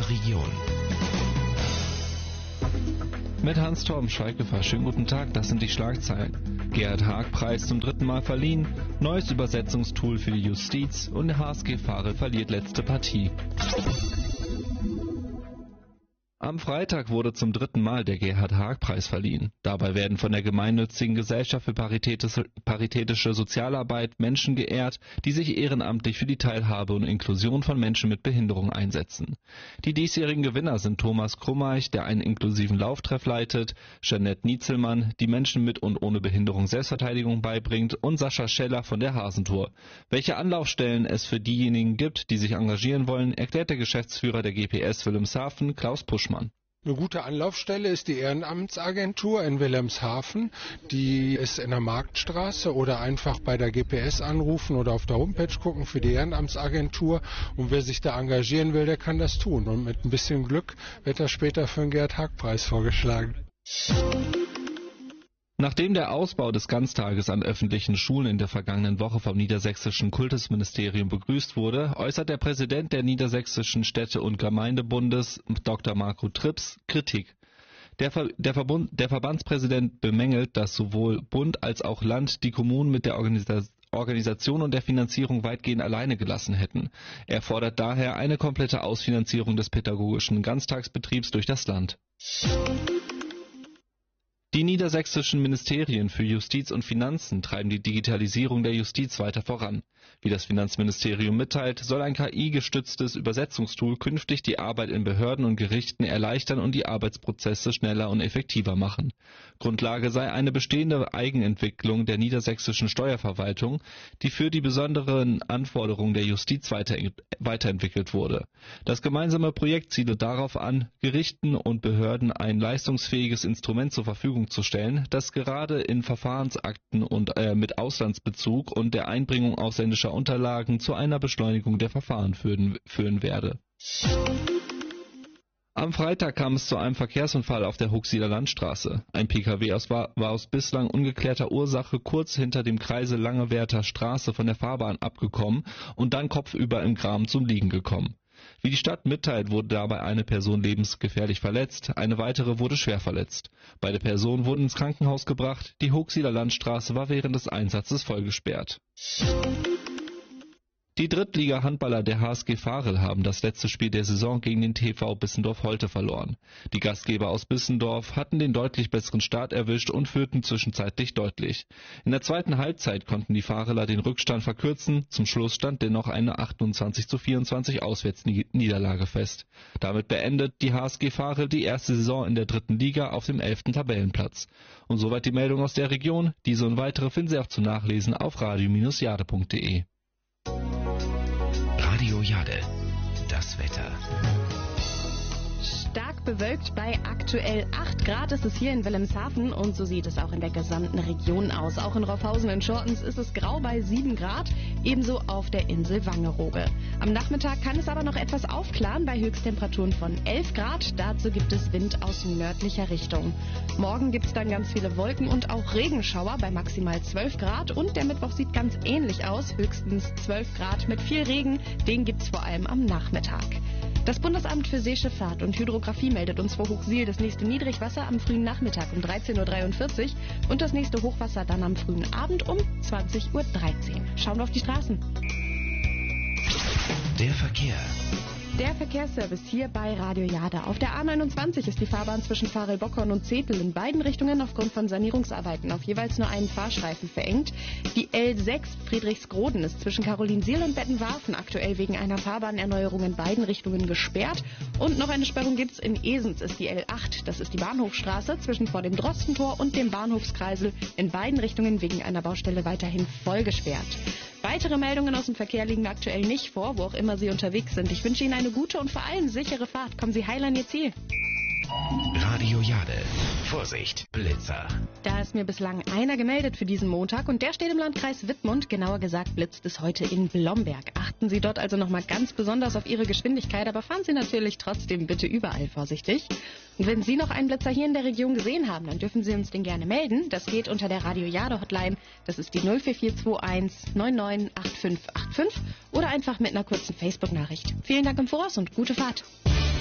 der Region. Mit Hans-Torben Schweiggefer. Schönen guten Tag, das sind die Schlagzeilen. Gerhard-Haag-Preis zum 3. Mal verliehen, neues Übersetzungstool für die Justiz und der HSG Varel verliert letzte Partie. Am Freitag wurde zum 3. Mal der Gerhard-Haag-Preis verliehen. Dabei werden von der gemeinnützigen Gesellschaft für paritätische Sozialarbeit Menschen geehrt, die sich ehrenamtlich für die Teilhabe und Inklusion von Menschen mit Behinderung einsetzen. Die diesjährigen Gewinner sind Thomas Krummeich, der einen inklusiven Lauftreff leitet, Jeanette Nietzelmann, die Menschen mit und ohne Behinderung Selbstverteidigung beibringt, und Sascha Scheller von der Hasentour. Welche Anlaufstellen es für diejenigen gibt, die sich engagieren wollen, erklärt der Geschäftsführer der GPS Wilhelmshaven, Klaus Puschmann. Eine gute Anlaufstelle ist die Ehrenamtsagentur in Wilhelmshaven. Die ist in der Marktstraße, oder einfach bei der GPS anrufen oder auf der Homepage gucken für die Ehrenamtsagentur. Und wer sich da engagieren will, der kann das tun. Und mit ein bisschen Glück wird er später für den Gerhard-Haag-Preis vorgeschlagen. Nachdem der Ausbau des Ganztages an öffentlichen Schulen in der vergangenen Woche vom niedersächsischen Kultusministerium begrüßt wurde, äußert der Präsident der Niedersächsischen Städte- und Gemeindebundes, Dr. Marco Trips, Kritik. Der Verbandspräsident bemängelt, dass sowohl Bund als auch Land die Kommunen mit der Organisation und der Finanzierung weitgehend alleine gelassen hätten. Er fordert daher eine komplette Ausfinanzierung des pädagogischen Ganztagsbetriebs durch das Land. Die niedersächsischen Ministerien für Justiz und Finanzen treiben die Digitalisierung der Justiz weiter voran. Wie das Finanzministerium mitteilt, soll ein KI-gestütztes Übersetzungstool künftig die Arbeit in Behörden und Gerichten erleichtern und die Arbeitsprozesse schneller und effektiver machen. Grundlage sei eine bestehende Eigenentwicklung der niedersächsischen Steuerverwaltung, die für die besonderen Anforderungen der Justiz weiterentwickelt wurde. Das gemeinsame Projekt ziele darauf an, Gerichten und Behörden ein leistungsfähiges Instrument zur Verfügung zu stellen, das gerade in Verfahrensakten und mit Auslandsbezug und der Einbringung ausländischer Unterlagen zu einer Beschleunigung der Verfahren führen werde. Am Freitag kam es zu einem Verkehrsunfall auf der Huxieler Landstraße. Ein Pkw war aus bislang ungeklärter Ursache kurz hinter dem Kreisel Langewerther Straße von der Fahrbahn abgekommen und dann kopfüber im Graben zum Liegen gekommen. Wie die Stadt mitteilt, wurde dabei eine Person lebensgefährlich verletzt, eine weitere wurde schwer verletzt. Beide Personen wurden ins Krankenhaus gebracht, die Huxieler Landstraße war während des Einsatzes vollgesperrt. Die Drittliga-Handballer der HSG Varel haben das letzte Spiel der Saison gegen den TV Bissendorf-Holte verloren. Die Gastgeber aus Bissendorf hatten den deutlich besseren Start erwischt und führten zwischenzeitlich deutlich. In der zweiten Halbzeit konnten die Vareler den Rückstand verkürzen, zum Schluss stand dennoch eine 28:24 Auswärtsniederlage fest. Damit beendet die HSG Varel die erste Saison in der dritten Liga auf dem 11. Tabellenplatz. Und soweit die Meldung aus der Region. Diese und weitere finden Sie auch zum Nachlesen auf radio-jade.de. Radio Jade, das Wetter. Stark bewölkt bei aktuell 8 Grad ist es hier in Wilhelmshaven und so sieht es auch in der gesamten Region aus. Auch in Raufhausen in Schortens ist es grau bei 7 Grad, ebenso auf der Insel Wangerooge. Am Nachmittag kann es aber noch etwas aufklaren bei Höchsttemperaturen von 11 Grad. Dazu gibt es Wind aus nördlicher Richtung. Morgen gibt es dann ganz viele Wolken und auch Regenschauer bei maximal 12 Grad und der Mittwoch sieht ganz ähnlich aus, höchstens 12 Grad mit viel Regen, den gibt es vor allem am Nachmittag. Das Bundesamt für Seeschifffahrt und Hydrographie meldet uns vor Hochsiel das nächste Niedrigwasser am frühen Nachmittag um 13:43 Uhr und das nächste Hochwasser dann am frühen Abend um 20:13 Uhr. Schauen wir auf die Straßen. Der Verkehr. Der Verkehrsservice hier bei Radio Jade. Auf der A29 ist die Fahrbahn zwischen Varel-Bockhorn und Zetel in beiden Richtungen aufgrund von Sanierungsarbeiten auf jeweils nur einen Fahrstreifen verengt. Die L6 Friedrichsgroden ist zwischen Carolinsiel und Bettenwarfen aktuell wegen einer Fahrbahnerneuerung in beiden Richtungen gesperrt. Und noch eine Sperrung gibt's in Esens, ist die L8. Das ist die Bahnhofstraße zwischen vor dem Drostentor und dem Bahnhofskreisel in beiden Richtungen wegen einer Baustelle weiterhin voll gesperrt. Weitere Meldungen aus dem Verkehr liegen aktuell nicht vor, wo auch immer Sie unterwegs sind. Ich wünsche Ihnen eine gute und vor allem sichere Fahrt. Kommen Sie heil an Ihr Ziel. Radio Jade. Vorsicht, Blitzer. Da ist mir bislang einer gemeldet für diesen Montag und der steht im Landkreis Wittmund. Genauer gesagt blitzt es heute in Blomberg. Achten Sie dort also nochmal ganz besonders auf Ihre Geschwindigkeit, aber fahren Sie natürlich trotzdem bitte überall vorsichtig. Und wenn Sie noch einen Blitzer hier in der Region gesehen haben, dann dürfen Sie uns den gerne melden. Das geht unter der Radio Jade Hotline. Das ist die 04421 998585 oder einfach mit einer kurzen Facebook-Nachricht. Vielen Dank im Voraus und gute Fahrt.